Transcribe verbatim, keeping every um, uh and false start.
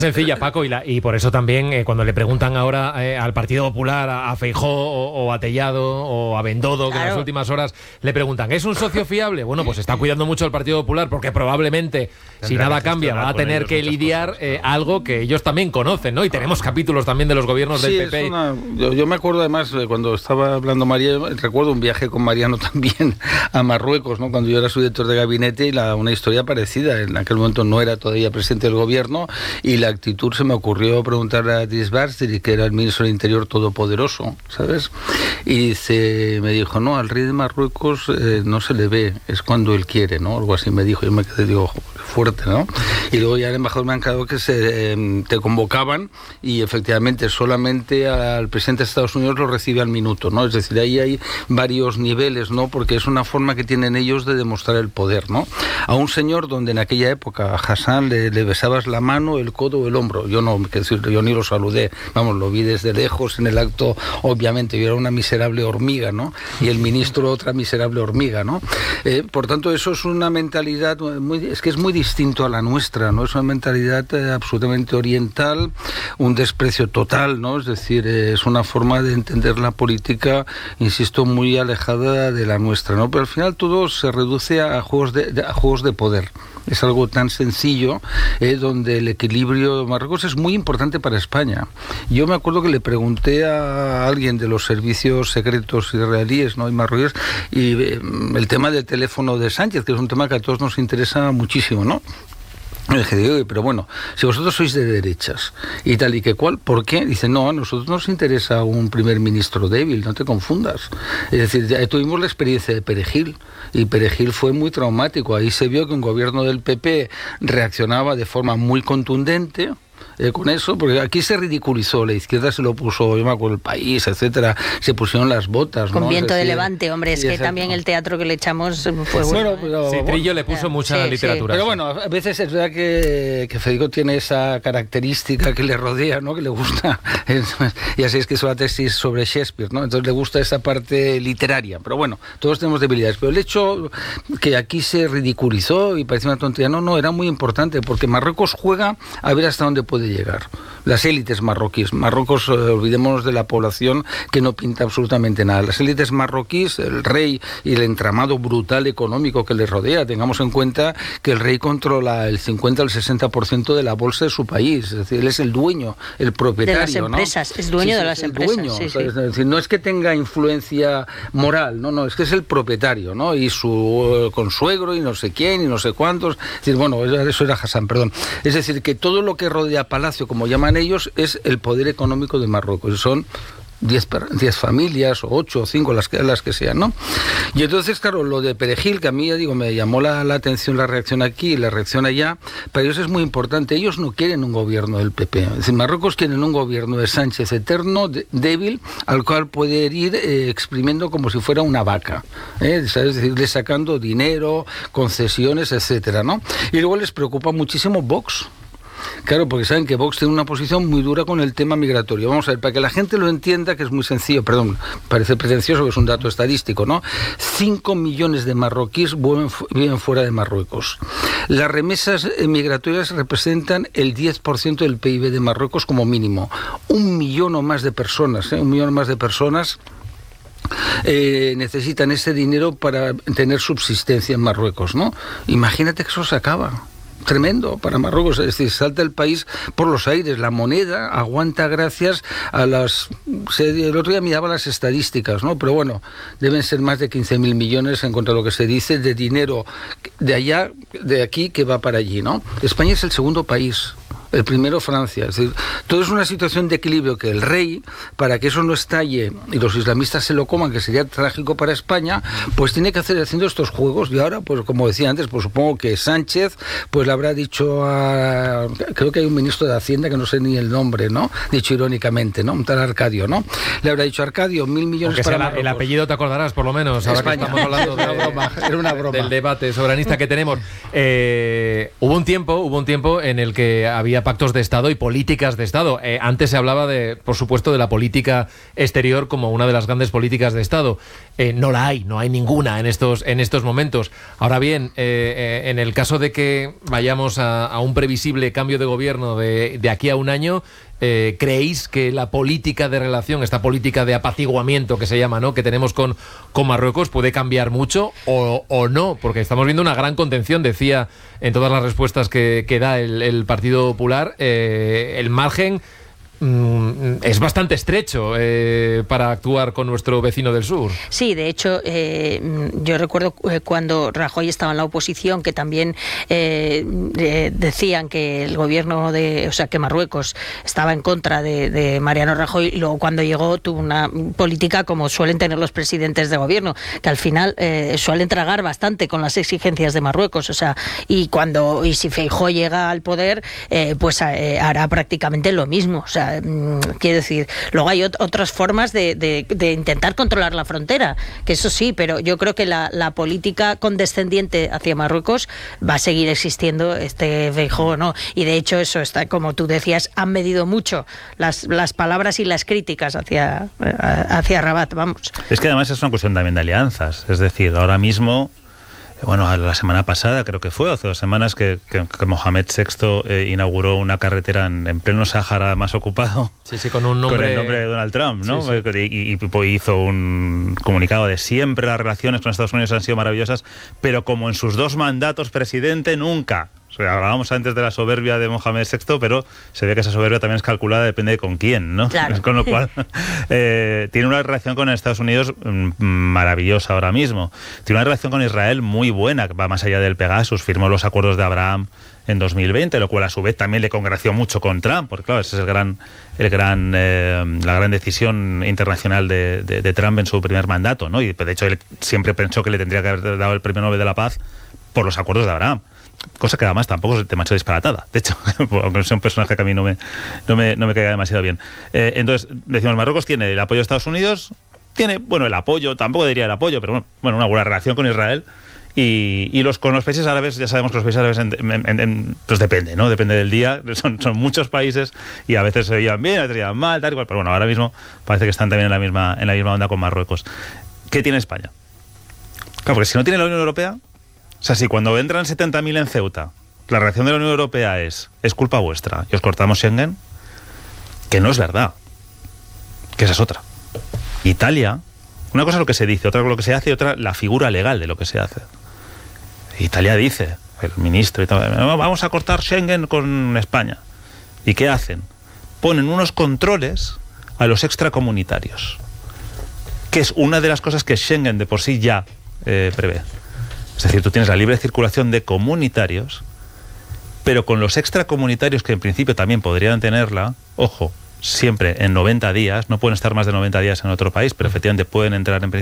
Sencilla, Paco, y, la, y por eso también eh, cuando le preguntan ahora eh, al Partido Popular, a, a Feijóo o, o a Tellado o a Bendodo, claro, que en las últimas horas le preguntan, ¿es un socio fiable? Bueno, pues está cuidando mucho el Partido Popular porque probablemente, Tendrá si nada cambia, va a tener que lidiar cosas, eh, algo que ellos también conocen, ¿no? Y tenemos capítulos también de los gobiernos sí, del P P. Es una, yo, yo me acuerdo además, cuando estaba hablando María, recuerdo un viaje con Mariano también a Marruecos, ¿no? Cuando yo era su director de gabinete, y la, una historia parecida. En aquel momento no era todavía presidente del gobierno y la actitud se me ocurrió ocurrió preguntarle a Disbastri, que era el ministro del Interior todopoderoso, ¿sabes? Y dice, me dijo, no, al rey de Marruecos eh, no se le ve, es cuando él quiere, ¿no? Algo así me dijo, yo me quedé, digo, fuerte, ¿no? Y luego ya el embajador me ha encargado que se, eh, te convocaban y efectivamente solamente al presidente de Estados Unidos lo recibe al minuto, ¿no? Es decir, ahí hay varios niveles, ¿no? Porque es una forma que tienen ellos de demostrar el poder, ¿no? A un señor donde en aquella época a Hassan le, le besabas la mano, el codo o el hombro, yo no, que decir, yo ni lo saludé, vamos, lo vi desde lejos en el acto, obviamente, yo era una miserable hormiga, ¿no? Y el ministro otra miserable hormiga, ¿no? Eh, por tanto, eso es una mentalidad, muy, es que es muy distinto a la nuestra, ¿no? Es una mentalidad eh, absolutamente oriental, un desprecio total, ¿no? Es decir, eh, es una forma de entender la política, insisto, muy alejada de la nuestra, ¿no? Pero al final todo se reduce a juegos de, de, a juegos de poder. Es algo tan sencillo, eh, donde el equilibrio de Marruecos es muy importante para España. Yo me acuerdo que le pregunté a alguien de los servicios secretos israelíes, ¿no?, y marroquíes, y eh, el tema del teléfono de Sánchez, que es un tema que a todos nos interesa muchísimo, ¿no? Y dije, digo, pero bueno, si vosotros sois de derechas y tal y que cual, ¿por qué? Dice, no, a nosotros nos interesa un primer ministro débil, no te confundas. Es decir, ya tuvimos la experiencia de Perejil y Perejil fue muy traumático. Ahí se vio que un gobierno del P P reaccionaba de forma muy contundente Eh, con eso, porque aquí se ridiculizó, la izquierda se lo puso, yo me acuerdo, El País, etcétera, se pusieron las botas, con ¿no? viento es decir, de levante, hombre, es que exacto. También el teatro que le echamos fue bueno. bueno pero, sí, Trillo le puso mucha sí, literatura. Sí. Pero bueno, a veces es verdad que, que Federico tiene esa característica que le rodea, ¿no? Que le gusta, ya sabéis que es una tesis sobre Shakespeare, ¿no? Entonces le gusta esa parte literaria, pero bueno, todos tenemos debilidades, pero el hecho que aquí se ridiculizó y parecía una tontería, no, no, era muy importante, porque Marruecos juega a ver hasta dónde puede llegar. Las élites marroquíes. Marruecos, eh, olvidémonos de la población que no pinta absolutamente nada. Las élites marroquíes, el rey y el entramado brutal económico que les rodea. Tengamos en cuenta que el rey controla el cincuenta al sesenta por ciento de la bolsa de su país. Es decir, él es el dueño, el propietario. De las empresas, ¿no? es dueño sí, de sí, las es el empresas. Dueño, sí, o sea, sí. es decir, no es que tenga influencia moral, no, no, es que es el propietario, ¿no? Y su uh, consuegro y no sé quién y no sé cuántos. Es decir, bueno, eso era Hassan, perdón. Es decir, que todo lo que rodea Palacio, como llaman ellos, es el poder económico de Marruecos. Son diez, diez familias, o ocho, o cinco, las que, las que sean, ¿no? Y entonces, claro, lo de Perejil, que a mí, ya digo, me llamó la, la atención la reacción aquí y la reacción allá, para ellos es muy importante. Ellos no quieren un gobierno del P P. Es decir, Marruecos quieren un gobierno de Sánchez eterno, de, débil, al cual puede ir eh, exprimiendo como si fuera una vaca, ¿eh? ¿Sabes? Es decir, sacando dinero, concesiones, etcétera, ¿no? Y luego les preocupa muchísimo Vox. Claro, porque saben que Vox tiene una posición muy dura con el tema migratorio. Vamos a ver, para que la gente lo entienda, que es muy sencillo, perdón, parece pretencioso, pero es un dato estadístico, ¿no? Cinco millones de marroquíes viven fuera de Marruecos. Las remesas migratorias representan el diez por ciento del P I B de Marruecos como mínimo. Un millón o más de personas, ¿eh? Un millón o más de personas Eh, necesitan ese dinero para tener subsistencia en Marruecos, ¿no? Imagínate que eso se acaba. Tremendo para Marruecos, es decir, salta el país por los aires, la moneda aguanta gracias a las... El otro día miraba las estadísticas, ¿no? Pero bueno, deben ser más de quince mil millones en cuanto a lo que se dice de dinero de allá, de aquí, que va para allí, ¿no? España es el segundo país. El primero Francia. Es decir, todo es una situación de equilibrio que el rey, para que eso no estalle y los islamistas se lo coman, que sería trágico para España, pues tiene que hacer haciendo estos juegos. Y ahora, pues como decía antes, pues supongo que Sánchez pues le habrá dicho a... Creo que hay un ministro de Hacienda que no sé ni el nombre, ¿no? Dicho irónicamente, ¿no? Un tal Arcadio, ¿no? Le habrá dicho Arcadio, mil millones Aunque para sea Marruecos. El apellido te acordarás, por lo menos, ahora España. que estamos hablando de, Era una broma, era una broma. del debate soberanista que tenemos. Eh, hubo un tiempo, hubo un tiempo en el que había haya pactos de Estado y políticas de Estado. Eh, antes se hablaba, de, por supuesto, de la política exterior como una de las grandes políticas de Estado. Eh, no la hay, no hay ninguna en estos, en estos momentos. Ahora bien, eh, eh, en el caso de que vayamos a, a un previsible cambio de gobierno de, de aquí a un año, Eh, ¿creéis que la política de relación, esta política de apaciguamiento que se llama, ¿no?, que tenemos con, con Marruecos, puede cambiar mucho o, o no? Porque estamos viendo una gran contención, decía en todas las respuestas que, que da el, el Partido Popular, eh, el margen mm, es bastante estrecho eh, para actuar con nuestro vecino del sur. Sí, de hecho, eh, yo recuerdo cuando Rajoy estaba en la oposición que también eh, eh, decían que el gobierno de, o sea, que Marruecos estaba en contra de, de Mariano Rajoy, y luego cuando llegó tuvo una política como suelen tener los presidentes de gobierno, que al final eh, suelen tragar bastante con las exigencias de Marruecos, o sea, y cuando y si Feijóo llega al poder, eh, pues eh, hará prácticamente lo mismo, o sea, quiero decir, luego hay ot- otras formas de, de, de intentar controlar la frontera, que eso sí, pero yo creo que la, la política condescendiente hacia Marruecos va a seguir existiendo, este Feijóo, ¿no? Y de hecho eso está, como tú decías, han medido mucho las, las palabras y las críticas hacia, hacia Rabat, vamos. Es que además es una cuestión también de alianzas, es decir, ahora mismo... Bueno, la semana pasada, creo que fue, hace dos semanas, que, que, que Mohamed sexto eh, inauguró una carretera en, en pleno Sáhara más ocupado. Sí, sí, con un nombre... Con el nombre de Donald Trump, ¿no? Sí, sí. Y, y, y hizo un comunicado de siempre las relaciones con Estados Unidos han sido maravillosas, pero como en sus dos mandatos presidente, nunca. O sea, hablábamos antes de la soberbia de Mohamed sexto, pero se ve que esa soberbia también es calculada, depende de con quién, ¿no? Claro. Con lo cual, eh, tiene una relación con Estados Unidos mm, maravillosa ahora mismo. Tiene una relación con Israel muy buena, que va más allá del Pegasus, firmó los acuerdos de Abraham en dos mil veinte, lo cual a su vez también le congració mucho con Trump, porque claro, esa es el gran, el gran, eh, la gran decisión internacional de, de, de Trump en su primer mandato, ¿no? Y de hecho él siempre pensó que le tendría que haber dado el premio Nobel de la Paz por los acuerdos de Abraham. Cosa que además tampoco es demasiado disparatada, de hecho, aunque sea un personaje que a mí no me, no me, no me caiga demasiado bien. Eh, entonces, decimos, Marruecos tiene el apoyo de Estados Unidos, tiene, bueno, el apoyo, tampoco diría el apoyo, pero bueno, bueno una buena relación con Israel, y, y los con los países árabes, ya sabemos que los países árabes, en, en, en, en, pues depende, ¿no? Depende del día, son, son muchos países, y a veces se veían bien, a veces se veían mal, tal y cual, pero bueno, ahora mismo parece que están también en la misma, en la misma onda con Marruecos. ¿Qué tiene España? Claro, porque si no tiene la Unión Europea... O sea, si cuando entran setenta mil en Ceuta, la reacción de la Unión Europea es, es culpa vuestra y os cortamos Schengen, que no es verdad, que esa es otra. Italia, una cosa es lo que se dice, otra es lo que se hace y otra la figura legal de lo que se hace. Italia dice, el ministro y todo, vamos a cortar Schengen con España. ¿Y qué hacen? Ponen unos controles a los extracomunitarios, que es una de las cosas que Schengen de por sí ya eh, prevé. Es decir, tú tienes la libre circulación de comunitarios, pero con los extracomunitarios que en principio también podrían tenerla, ojo, siempre en noventa días, no pueden estar más de noventa días en otro país, pero efectivamente pueden entrar en principio